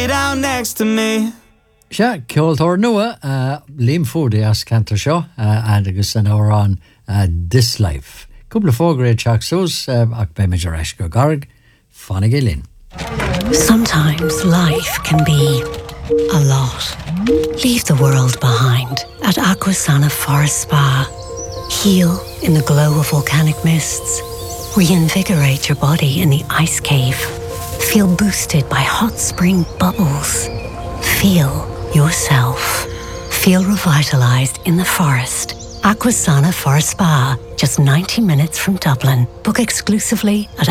down next to me. Se ceoltóir nua líam fódaí as cantar seo agus an ára an This Life. Cúpla fógréid teach sos ach be meidir eis go garg fannig é linn. Sometimes life can be a lot. Leave the world behind at Aquasana Forest Spa. Heal in the glow of volcanic mists. Reinvigorate your body in the ice cave. Feel boosted by hot spring bubbles. Feel yourself. Feel revitalized in the forest. Aquasana Forest Spa, just 90 minutes from Dublin. Book exclusively at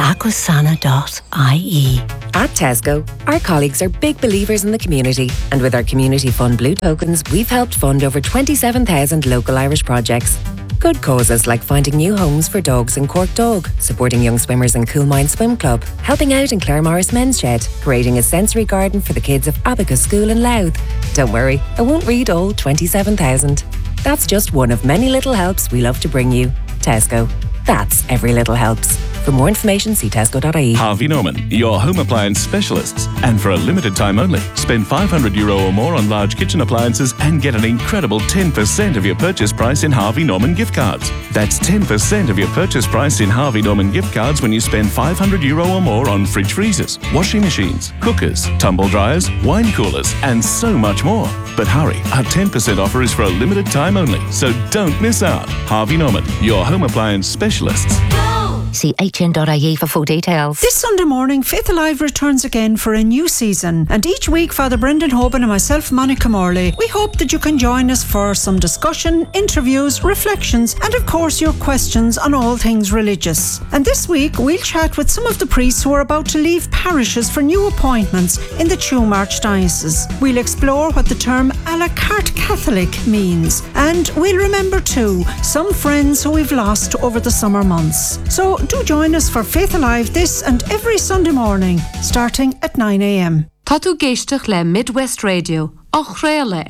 aquasana.ie. At Tesco, our colleagues are big believers in the community, and with our Community Fund Blue Tokens, we've helped fund over 27,000 local Irish projects. Good causes like finding new homes for dogs in Cork Dog, supporting young swimmers in Coolmine Swim Club, helping out in Clare Morris Men's Shed, creating a sensory garden for the kids of Abacus School in Louth. Don't worry, I won't read all 27,000. That's just one of many little helps we love to bring you. Tesco. That's every little helps. For more information, see tesco.ie. Harvey Norman, your home appliance specialists. And for a limited time only, spend €500 or more on large kitchen appliances and get an incredible 10% of your purchase price in Harvey Norman gift cards. That's 10% of your purchase price in Harvey Norman gift cards when you spend €500 or more on fridge freezers, washing machines, cookers, tumble dryers, wine coolers, and so much more. But hurry, our 10% offer is for a limited time only, so don't miss out. Harvey Norman, your home appliance specialists. See hn.ie for full details. This Sunday morning, Faith Alive returns again for a new season. And each week, Father Brendan Hoban and myself, Monica Morley, we hope that you can join us for some discussion, interviews, reflections, and of course your questions on all things religious. And this week, we'll chat with some of the priests who are about to leave parishes for new appointments in the Tuam Archdiocese. We'll explore what the term a la carte Catholic means. And we'll remember too, some friends who we've lost over the summer months. So do join us for Faith Alive this and every Sunday morning, starting at 9 a.m. Tá tú géisteach le Midwest Radio, Ochréile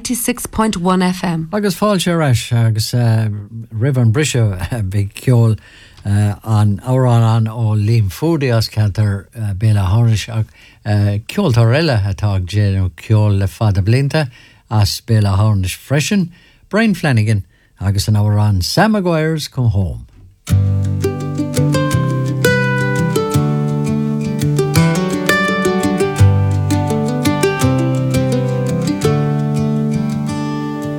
96.1 FM. Agus fáil sé reis, agus Rivan Brisha big ceol an árán ó líam fódaí as cantar béla háris ach ceoltar eile atá géanú ceol le fada blinta as béla háris freisin, Brian Flanagan agus an árán Sam Maguire's Come Home.